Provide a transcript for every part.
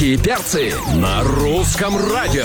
И перцы на русском радио.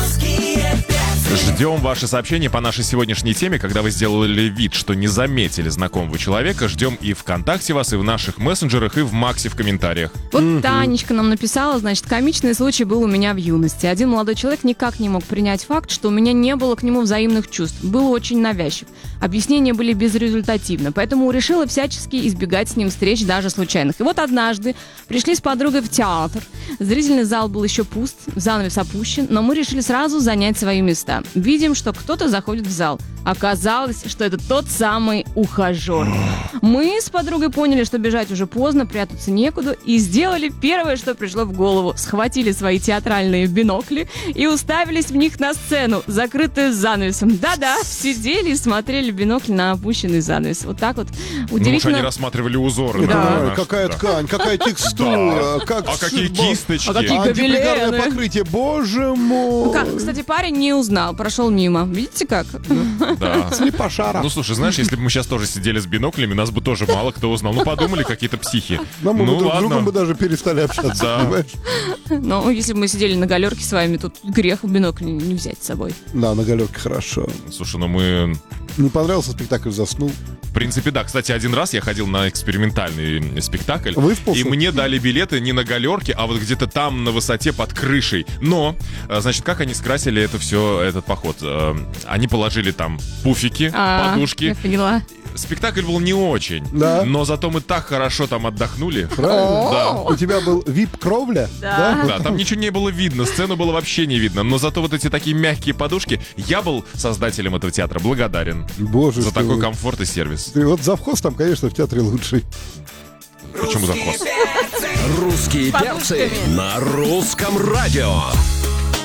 Ждем ваши сообщения по нашей сегодняшней теме, когда вы сделали вид, что не заметили знакомого человека. Ждем и ВКонтакте вас, и в наших мессенджерах, и в Максе в комментариях. Вот Танечка нам написала, значит, комичный случай был у меня в юности. Один молодой человек никак не мог принять факт, что у меня не было к нему взаимных чувств. Был очень навязчив. Объяснения были безрезультативны, поэтому решила всячески избегать с ним встреч, даже случайных. И вот однажды пришли с подругой в театр. Зрительный зал был еще пуст, занавес опущен, но мы решили сразу занять свои места. Видим, что кто-то заходит в зал. Оказалось, что это тот самый ухажер. Мы с подругой поняли, что бежать уже поздно, прятаться некуда, и сделали первое, что пришло в голову. Схватили свои театральные бинокли и уставились в них на сцену, закрытую занавесом. Да-да, сидели и смотрели бинокли на опущенный занавес. Вот так вот удивительно. Ну уж они рассматривали узоры. Да. Какая ткань, какая текстура. А какие кисточки. А какие антипригарное гобелены. покрытие, боже мой. Кстати, парень не узнал, прошел мимо. Видите как? Да. Слепошара. Ну, слушай, знаешь, если бы мы сейчас тоже сидели с биноклями, нас бы тоже мало кто узнал. Ну, подумали, какие-то психи. Но мы Ну, бы друг с ладно. другом бы даже перестали общаться, Да. понимаешь? Ну, если бы мы сидели на галерке с вами, тут грех бинокль не взять с собой. Да, на галерке хорошо. Слушай, ну мы... Не понравился спектакль, заснул. В принципе, да. Кстати, один раз я ходил на экспериментальный спектакль. Выспался? И мне дали билеты не на галерке, а вот где-то там на высоте под крышей. Но, значит, как они скрасили это все, этот поход? Они положили там пуфики, Я подушки. поняла. Спектакль был не очень. Да. Но зато мы так хорошо там отдохнули. Правильно? Да. У тебя был вип-кровля? Да. Да, там ничего не было видно, сцену было вообще не видно. Но зато вот эти такие мягкие подушки, я был создателем этого театра благодарен Боже, за что такой вы. комфорт и сервис. Ты вот завхоз там, конечно, в театре лучший. Почему завхоз? Русские перцы на русском радио.